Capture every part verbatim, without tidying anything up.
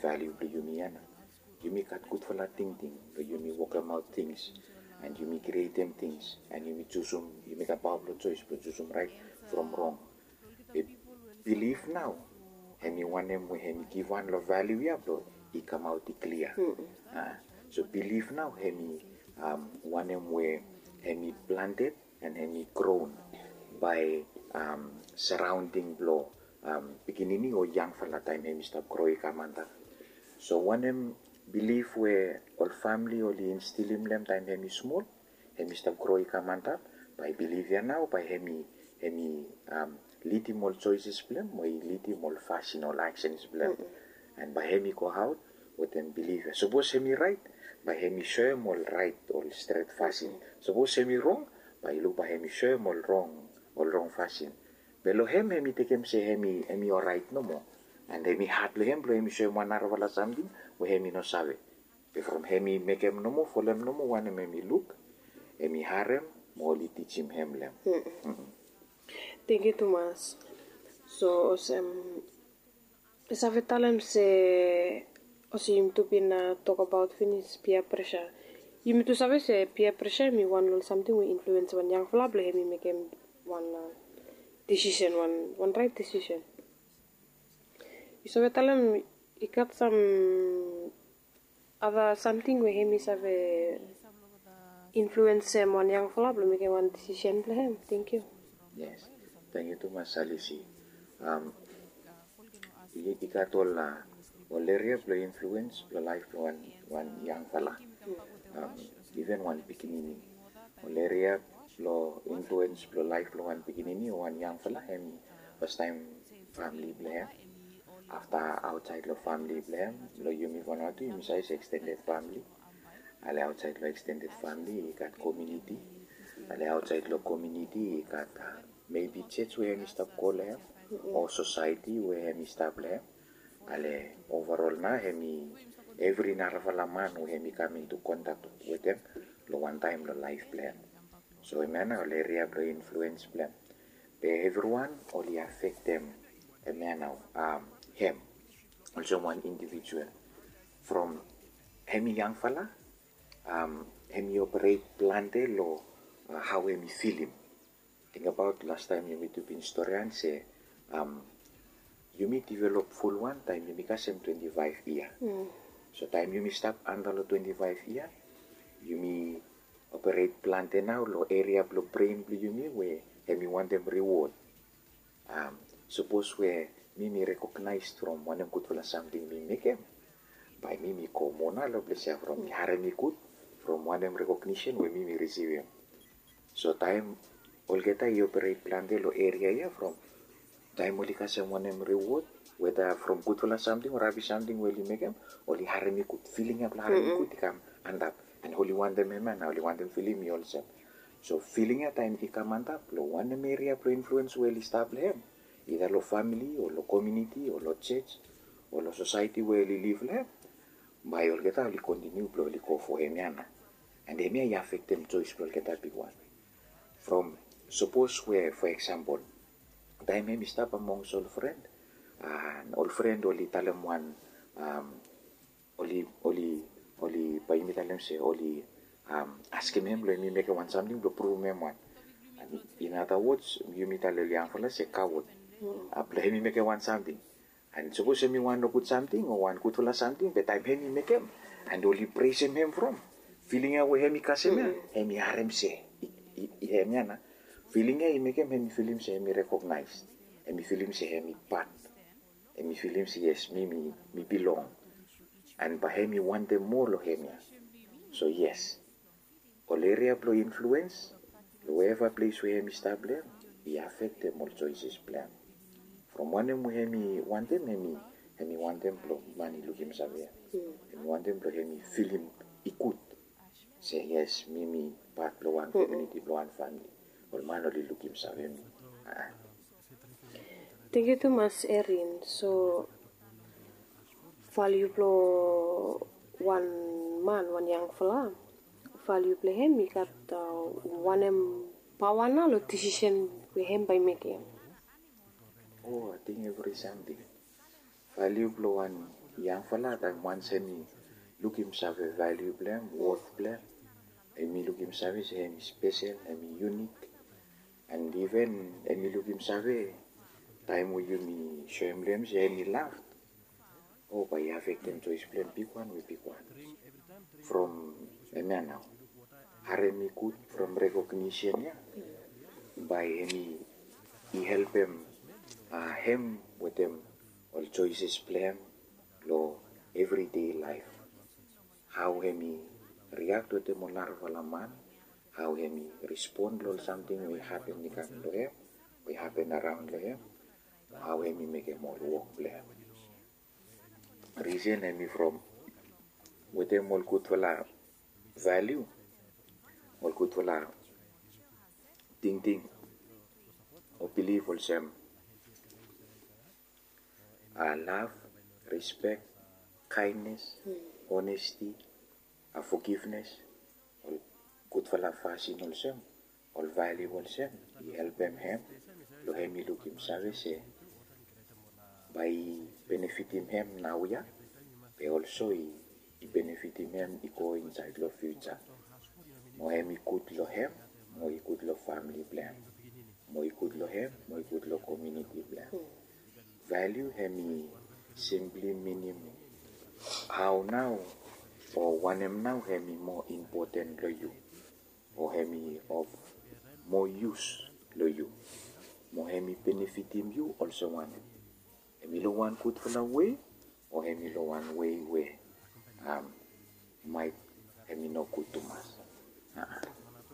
value bli yumi yana. Yumi kat kut fala ting ting, lo yumi walk out things, and yumi create them things, and yumi choose um, yumi ka power choice, but choose um right from wrong. Be believe now, hemi one em we hemi give one lo value ya bro, he come out clear. Mm-hmm. Uh, so believe now, hemi um one em we hemi planted and hemi grown by um surrounding blow um beginning or young fella time hemi stop growing kamanda. So one em believe where all family only instill him them time hemi small, hemi stop growing kamanda by believe ya now by hemi hemi um lead him all choices blem, we lead him all fashion all actions blem. Mm-hmm. And by hemi go out with them believe. Suppose hemi right, by hemi show him all right, all straight fashion. Mm-hmm. Suppose hemi wrong, by look by hemi show him all wrong, all wrong fashion. Belo hem hemi take him say hemi hemi all right no more. And hemi hard lo hem lo hemi show him one hour wala something, we hemi no sabe. But from hemi make him no more, follow him no more, one hemi look, hemi harem, moli teach him hem lem. Mm-hmm. Mm-hmm. Thank you, Thomas. So, um, sa talem se osim to pina talk about finish peer pressure. You mean to say se peer pressure me one or something we influence one young fella me make him one uh, decision, one one right decision. You saw talem you got some other something where him is have a influence him one young fella make him one decision for him. Thank you. Yes, thank you to Masalisi. Um, ikato la Valeria play influence the life one one young fella. Um, even one beginning. Valeria lo influence the life one beginning one young fella. Him first time family blame. After outside lo family blame, lo yumi vanatu yumi size extended family. Ale outside lo extended family, got community. Ale outside lo community, got uh, maybe church where he stop calling, or society where he stop there. Ale overall na hemi every narvala man where he come into contact with them, lo one time lo life plan. So emana ole area lo influence plan. Be everyone only affect them emana um him. Also one individual from hemi young fella um hemi operate plan de lo uh, how hemi feel him. Think about last time you meet to be historian say um you meet develop full one time you make him twenty-five year. Mm. So time you may stop under lo twenty-five year, you may operate plant now lo area lo brain you may where you want them reward. Um suppose where me me recognized from one of good for something me make him. By me me komona lo bless from me hare me good from one of recognition where me me receive him. So time all get I operate plant lo area ya from time only kasi one em reward whether from good for something or have something where you make them only hare me good feeling up hare me good come and up and only one them man only one them feeling me also. So feeling at time he come and up lo one em area pro influence well establish him either lo family or lo community or lo church or lo society where he live le by all get only continue pro li go for him yana and they may affect them choice pro get a big one from suppose where for example time may stop amongst all friend and all friend only tell them one um only only only by me tell them say only um ask him him let me make one something to prove him one and in other words you me tell the young fella say coward uh, let me make one something and suppose me one no good something or one good for something but time him make him and only praise him him from feeling away him kasi me him harem say him yana feeling he make him him feel him say me recognize him feel him say him part him feel him say yes me me me belong and by him want them more lo him ya. So yes all area blow influence whoever place where him establish he affect them all choices plan from one them where him want them him him want them blow money look him savia him want them blow him feel him ikut say yes me me part blow one community blow one family all man only look him savia. Ah. Thank you too much, Erin. So, value blow one man, one young fella. Value play him, he got uh, one em power na lo decision with him by making. Oh, I think every something. Value blow one young fella time once hemi look himself a value blame, worth blame. Hemi look himself as hemi special, hemi unique. And even hemi look himself time where you me show him blame, hemi laughed. Oh, by affect him choice blame, pick one, we pick one. From hemi now. Haremi good from recognition, yeah. By hemi, he help him, uh, him with him all choices blame, lo everyday life. How hemi react with him on man, how hemi respond to something we happen to come to him, we happen around him, how hemi make him all work blame. Reason hemi from with him all good for la value, all good for la ting ting, or believe all same. Uh, love, respect, kindness, mm. honesty, uh, forgiveness, all good for la fashion also, all value also. He help him him, lo him look him service by benefiting him now yeah, but also he, he benefiting him he go inside lo future. Mo him good lo him, mo he good lo family plan, mo he good lo him, mo he good lo community plan. Mm. Value hemi simply meaning how now or one him now hemi more important lo you or hemi of more use lo you more hemi benefit him you also one hemi lo one good for the way or hemi lo one way way um might hemi no good to mas. Uh-huh.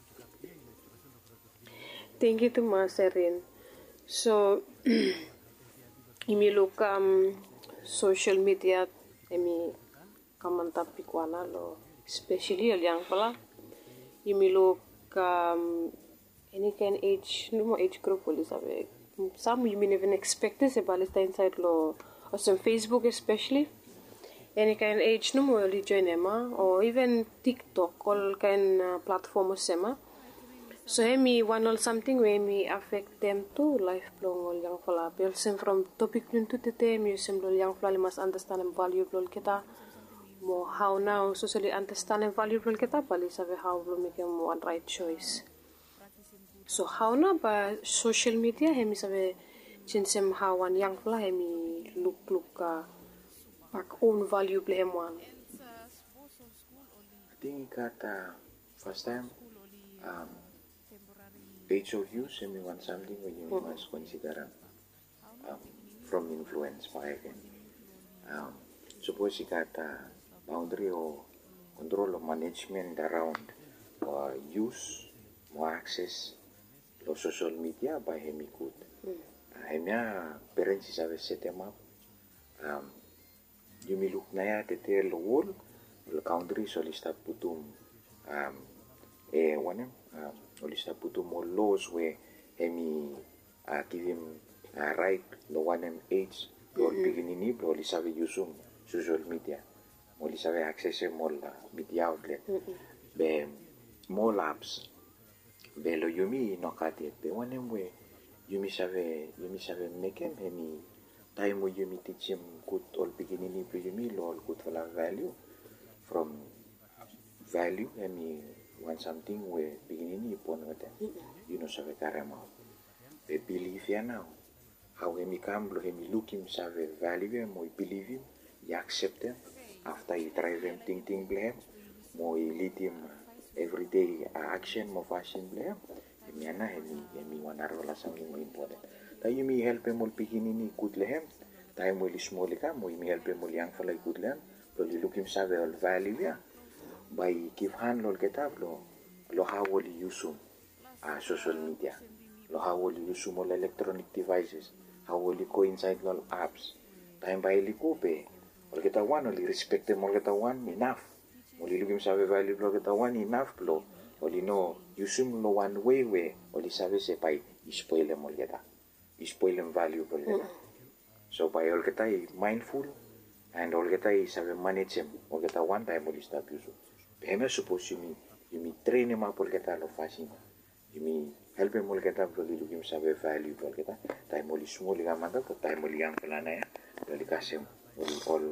Thank you to Mas Erin. So imi look um social media imi kamanta pikwana lo especially yang pala imi look um any kind age no more age group will sabe some you may even expect this about inside lo or some Facebook especially any kind age no more join ema or even TikTok all kind uh, platform sema. So hemi one or something where me affect them too lifelong or young fella. Pilsen from topic yun to tete me sem lo young fella must understand and valuable kita. Mo how now socially understand and valuable kita bali sabe how lo make him one right choice. So how na ba social media hemi sabe chinsem how one young fella hemi look look uh, back own valuable him one. I think that uh, first time um age of use, I mean, want something where you mm. must consider um, from influence by again. Um, suppose you got a boundary or control or management around uh, use, more access to social media by hemi good. Mm. Uh, parents is have set them up. Um, you may look na ya tete lo wall, lo country so lista putum um, eh, one um, Olista putu more laws where hemi uh, give him uh, right the one him age or beginning bro Olista we use social media Olista we access more media outlet be more apps be lo yumi no kati be one him way yumi save yumi save make him hemi time where yumi teach him good all beginning bro yumi lo all good for la value from value hemi want something where beginning upon with them. You know, so we carry they believe ya now. How he come, he look him, have a value him, or believe him, he accept him. After he drive him, think, think, blame, more he lead him everyday action, more fashion, blame. He may not, he may want to roll something more important. That you may help him all beginning good lehem. Time will small come, or you may help him all young for like good lehem. But you look him, have a value, yeah. By give hand lo get up lo lo how will you use uh, social media lo how will you use all electronic devices how will you go inside all apps time by li ko pe or get a one only respect them or get a one enough only look him save value lo get a one enough lo only know use lo one way way only save se by spoil them all get a spoil them valuable get a so by all get a mindful and all get a save manage them or get a one time only stop use Hemi suppose you me you me train him up or get out of fashion. You me help him all get up to look him save value or get up. Time only small gamanda, but time only young plana, Lolicasem, all all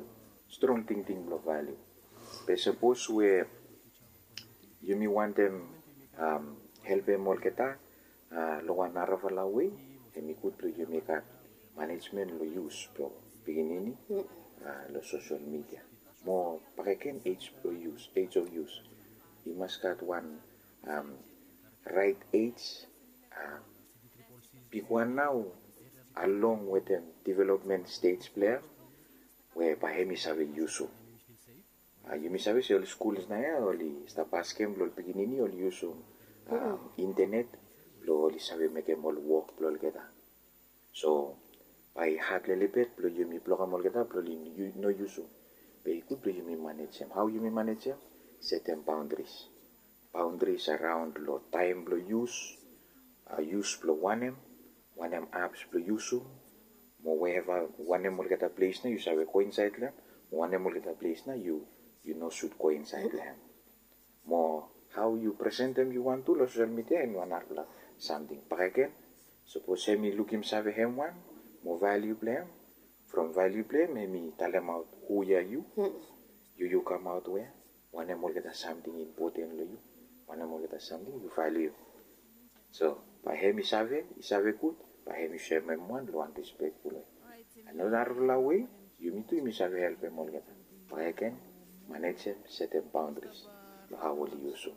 strong thinking blo value. But suppose we you me want them um, help them all kita uh, lo wan arava la way e mi kut lo you make a management lo use blo beginning uh, lo social media mo pakeken age lo use age of use you must got one um, right age uh, pick one now along with them development stage player where bahemi sabe use Uh, yumi sabe se ol schools na ya oli sta paskem lo beginini oli yusu um, internet lo oli sabe meke mol work lo geta so by hard lelipet lo yumi bloga mol geta lo li no yusu be good lo yumi manage them. How yumi manage them? Set them boundaries boundaries around lo time lo use uh, use lo wanem wanem apps lo yusu mo wherever wanem mol geta place na you sabe coincide la wanem mol geta place na you you know should coincide them. More how you present them you want to lo social media and one arla something. Again, suppose me look him save him one more value blame from value blame me tell them out who are you you you come out where one more get something important lo you one more get something you value. So by him is save is save good by him you share them one lo and respectful. Another way you me to me save help him all get. Again manage them, set them boundaries. How will you use it?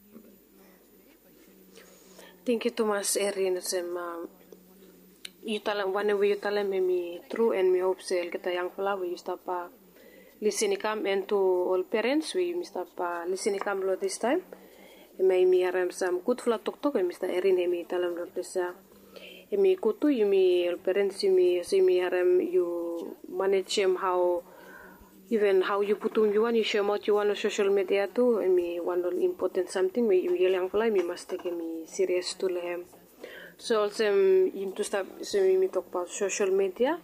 Thank you, Thomas Erin. Sem um, you tell them one way you tell them me true and me hope say get a young fella we you stop uh, listening come and to all parents we you stop uh, listening come lo this time. May me aram some good flat talk talk and Mister Erin me tell them lo this uh, me kutu you me all parents you me see me aram you manage them how even how you put on you want you share out you want on social media too and me one important something me you young fly me must take me serious to them so also um, you to start so me talk about social media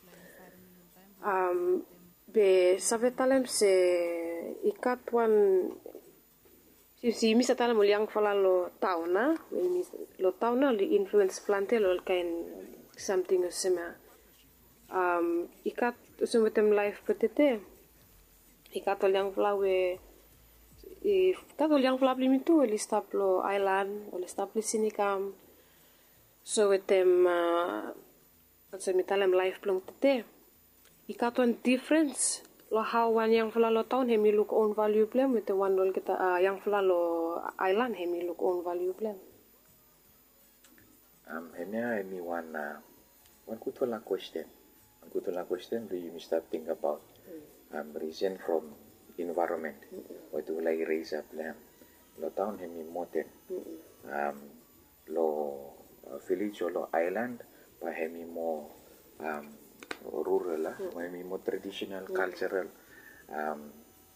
um be savetalem se ikat one si si mi sa tala mo young fala lo tauna me lo tauna lo influence plante lo kind something sema um ikat so with them life petete ikatol yang flawe i katol yang flap limitu li stap lo island o li stap li sinikam so with them uh, so mitalem life plong tete ikaton difference lo how one yang fla lo town hemi look own value plan with the one lo kita uh, yang fla lo island hemi look own value plan um hemia hemi one uh, one good for la question one good for la question do you start think about um, reason from environment mm-hmm. What do like raise up them lo town hemi mountain mm-hmm. um lo uh, village or lo island pa hemi mo um rural la mm-hmm. hemi mo traditional mm-hmm. cultural um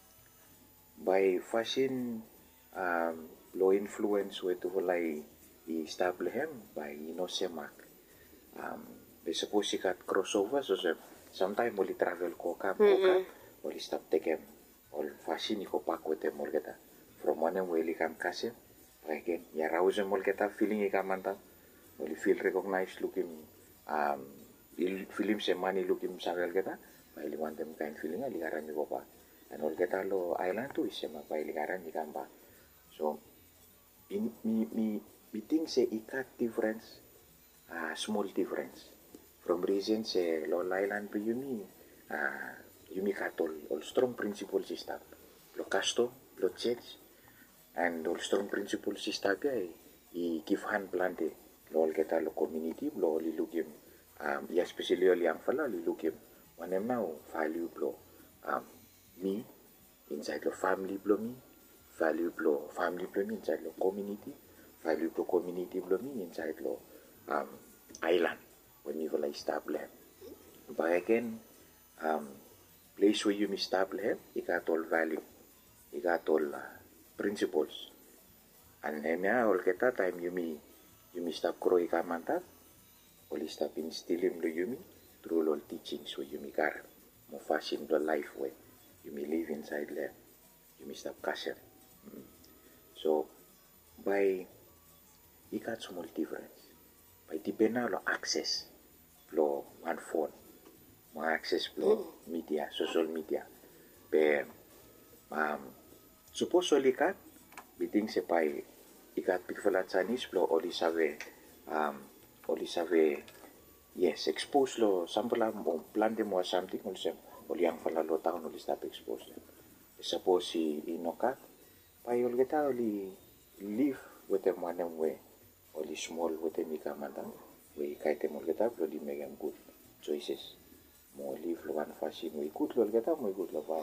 by fashion um lo influence we to like establish him by you know semak um they suppose he got crossover so sometimes we travel ko ka mm-hmm. Oli stop takem ol fashion iko pak with them molgeta from one way li kam kase again ya rause molgeta feeling ikamanta oli feel recognized looking um il film se mani looking savel geta by li want them kind feeling ali garan ko pa and ol geta lo island to isema by li garan ni kamba so in mi mi mi think se ikat difference uh, small difference from reason se lo island pe yumi uh, yumi katol all strong principles system lo casto lo church and all strong principles system ya i give hand plante lo geta lo community lo li lukim um ya especially all yang fala li lukim wanem now value blo um me inside the family blo me value blo family blo me inside the community value blo community blo me inside lo um island when you will establish but again um place where you establish you got all value you got all uh, principles and hemia all keta time you me you me stop grow ikamanta all stop instilling lo you me through all teachings where you me gar mo fashion the life way you me live inside there you me stop kasher mm. So by you got small difference by depend lo access lo one phone mo access lo media social media Be um, suppose oli kat, biting se pai ikat pikfala Chinese lo oli save um, oli save yes expose lo sampla mo plan de mo something oli sem oli yang fala lo taon oli stop expose. Suppose si inokat pai oli geta oli live with them one way oli small with them ikamanda we kaite mo geta lo di make good choices mo live lo one fashion we good lo geta mo good lo pa.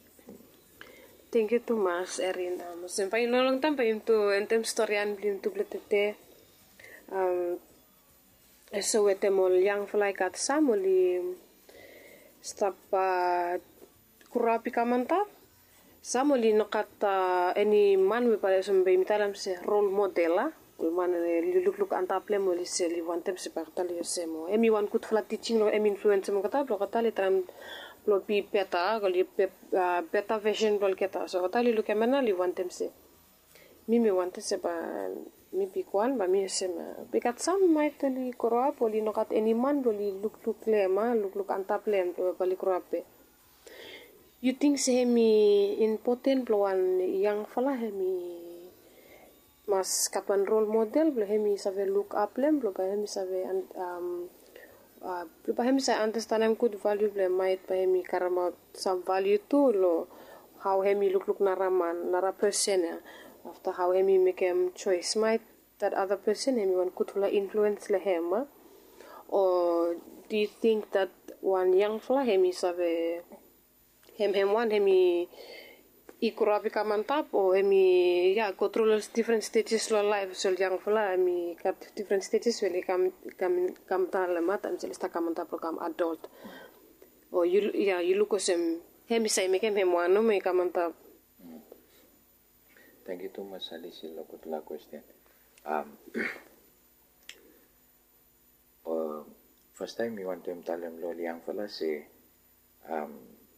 Thank you too much, Erin. Um, Sampai nolong tampa into entem storyan blim tu bletete. Um, eso wete mol yang fly kat samoli stop uh, kurapi kamanta. Samoli nokat uh, any man we pare sampai mitalam se role model la. Man li look look antaple mo li se li wantem se partali se mo. Emi wan kut flat teaching lo emi influence mo kata lo kata li tram lo pi peta li pe uh, beta version lo kata so kata li lo kemana li wantem se. Mi me wante se ba mi pi kwan ba mi se ma bekat sam mai to li koroa poli no kat any man lo li look look le ma look look antaple to pali koroa pe. You think se hemi important lo an yang fala hemi mas kapan role model blo hemi save look up lem blo ba hemi save um uh, blo ba hemi sa understand am good value blo might ba hemi karama some value too lo how hemi look look naraman nara person ya. After how hemi make him choice might that other person hemi one could influence le hema or do you think that one young fella hemi save hem hem one hemi ikurapi kamantap o hemi ya go through different stages lo life so young fella hemi kat different stages weli kam kam kam talamat am selesta kamantap pro kam adult o you ya you look osem hemi say make hem one no me kamantap. Thank you too much, Alicia, for the question. Um, uh, first time you want to tell them lo young fella say um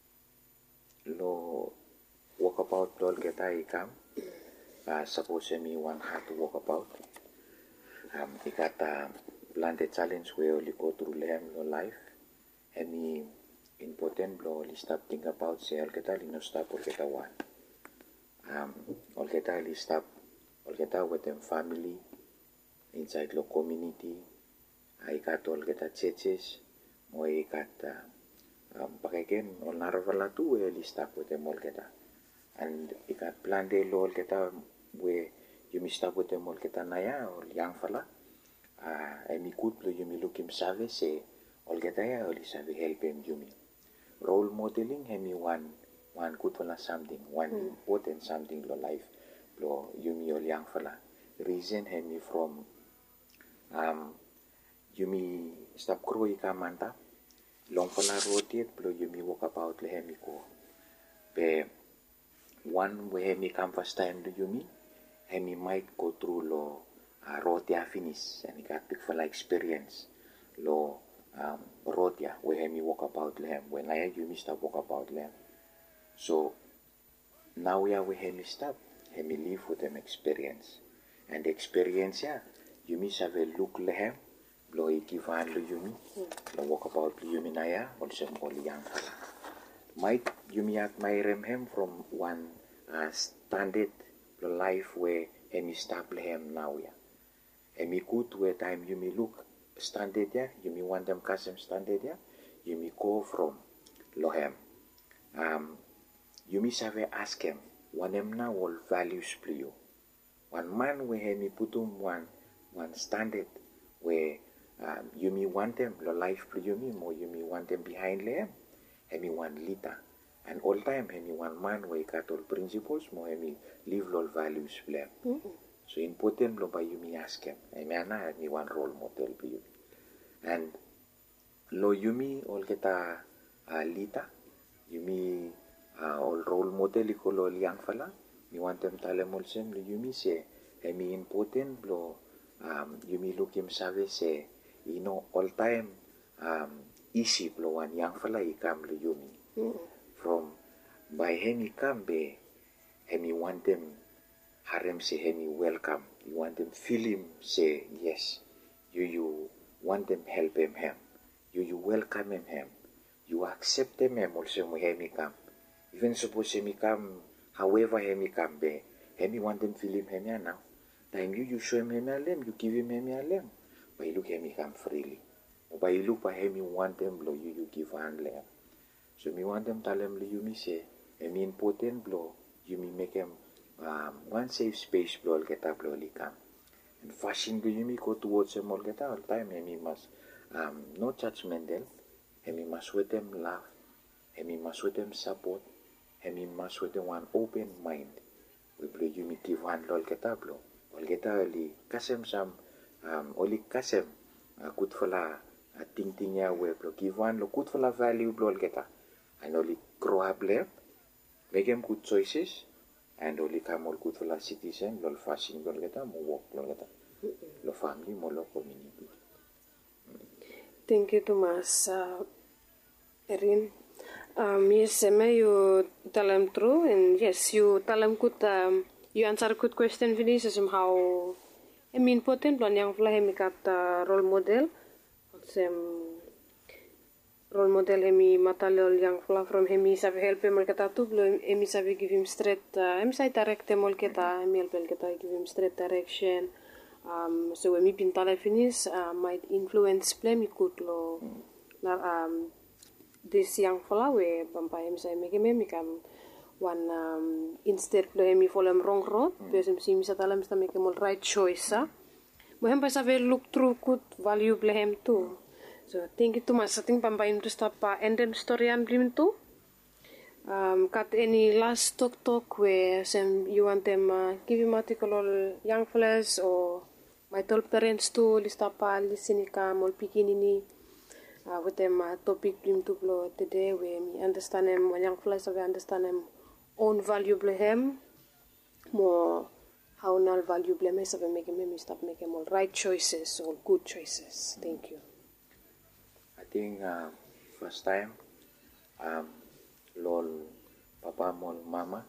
lo walk about lo get I come. Uh, suppose me one had to walk about. Um, he got a planted challenge where only go through them lo life. Any important lo only stop think about say all get I no stop or get a one. Um, all get I stop all get I with them family inside the community. I got all get a churches. Mo I got uh, um, back again all naravala too where only stop with them all get I. And I got planned a all get I where you may stop with them all get I naya or young fella. Uh, I me good blow you may look him savvy say all get I only savvy help him you me. Role modeling he me one one good fella something one mm. important something lo life lo you me all young fella reason he me from um you me stop growing kamanta long fella rotate blow you me walk about le he me ko be one way he me come first time do you me he me might go through lo uh, rotia finish and he got big fella experience lo um rotia where he me walk about le him when I you me stop walk about le him. So now we are with him stop, him live with them experience. And the experience yeah, you miss have a look lehem, blow a givan lo yumi, lo walk about yumi naya, also all young fella. Might yumi at my remhem from one uh, standard life where him stop lehem now yeah. Him good where time yumi look standard yeah, yumi want them custom standard yeah, yumi go from lohem. Um You miss have ask him, one em now all values play you. One man where he me put on one one standard where um, you me want them lo life play you me more you me want them behind them. He me one leader. And all time he me one man where he got all principles more he me live all values play. Mm-hmm. So important lo by you me ask him. I me ana he me one role model play you. And lo you me all get a, a leader. You me Uh, all role model ikolo young fella mi want them tale molsem lo yumi se emi important lo um yumi look him save se you know all time um easy lo one young fella i come lo yumi mm. From by hemi come be hemi want them harem se hemi welcome you want them feel him say yes you you want them help him him you you welcome him him you accept him him also mo hemi come Even suppose hemi come, however hemi come be, hemi want them feel him hemi now. Time you, you show him hemi alem, you give him hemi alem. But you look hemi come freely. But you look by hemi want them blow you, you give hand lem. So me want them tell them you me say, hemi important blow, you me make him um, one safe space blow get up blow come. And fashion blow you me go towards him all get all time hemi must um no judgmental, hemi must with them laugh, hemi must with them support. Hemi must with one open mind. We blow you me give one lol geta blow. Ol geta oli kasem sam um oli kasem uh, good for la uh, ting ting ya we blow give one lo good for la value blow geta. And only grow up there, make them good choices, and only come all good for la citizen, lol fashion lol geta, mo work lol geta. Lo family mo lo community. Thank you, Thomas. Uh, Erin. Um, yes, me you tell them true, and yes, you tell them good. Um, you answer a good question for this. Somehow, I mean, important one yang fly hemi kat uh, role model. Sem role model hemi matalol yang fly from hemi sabi help him kita tu belum hemi sabi give him straight. Uh, hemi sabi direct him all kita, hemi help kita give him straight direction. Um, so hemi pintala finish uh, might influence play me good lo. Um, this young fella we bampai misalnya make me mikam one um, instead lo hemi follow wrong road biasa mesti misa talam mesti make all right choice ah mohon pas ave look through good value blehem tu so think itu mas setting bampai itu stapa and then story an blim tu um kat any last talk talk where some you want them uh, give him article all young fellas or my tall parents tu listapa listening kam all picking ini Uh, with them uh, topic blim to blow today we me understand them when young fellas we understand them own valuable him more how not valuable me so we make him stop making all right choices all good choices. Thank you. I think uh, first time um lol papa mol mama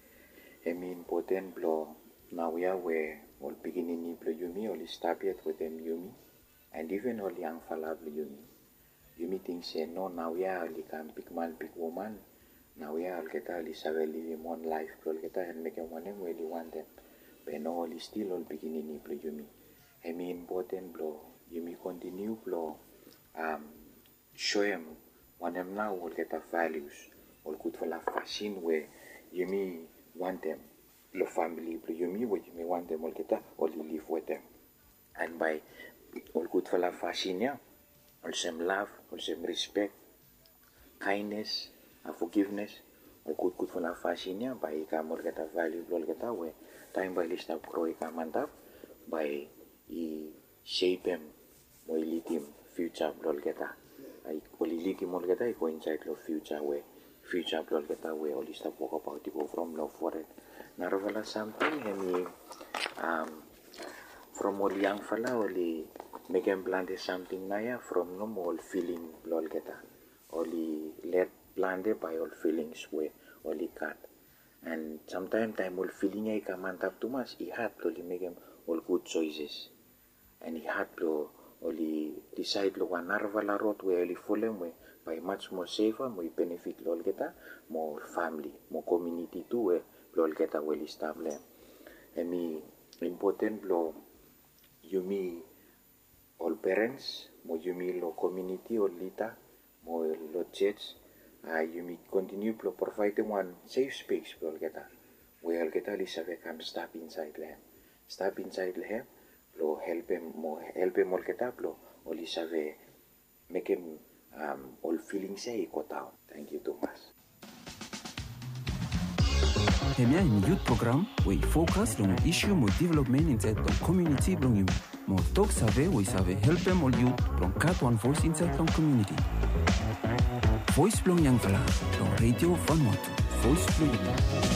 emi important blow now we are where all beginning ni blow yumi all start yet with them yumi and even all young fella blow yumi. You meeting say no now we are like a big man, big woman. Now we are get a live one life, get and make a one and really want them. But no all still all beginning blow you me. I mean important blow. You me continue blow um show him one them now will get a values all good for la fashion where you me want them. Lo family blow you me where you me want them all get a all live with them. And by all good for la fashion yeah. All same love, all same respect, kindness, and forgiveness. All good, good for la fashion ya. By ika more get a value, all get a way. Time by list up grow ika mandap. By I shape him, mo lead him future, all get a. I only lead him all get a. I go inside lo future way, future all get a way. All list up walk about to go from love for it. Naravala something hemi um from all young fella only. Make him blande something naya from no more feeling lol geta. Only let blande by all feelings way only cut. And sometimes time all feeling ay kamantap too much, he had to only make him all good choices. And he had to only decide lo one narvala road where only follow him way by much more safer, more benefit lol geta, more family, more community too where lol geta well established. And me important lo you me all parents, mo yumi lo community or lita, mo lo church, uh, yumi continue to provide one safe space for all geta. We all geta li save come step inside lehem, step inside lehem, lo help him mo help him all geta lo oli save make him um all feelings say go down. Thank you, Thomas. Hemia in youth program we focus on issue mo development inside the community belong you. Mo talk save we save help them all you from cat one voice inside the community. Voice belong yang fala, from radio Vanuatu. Voice belong you.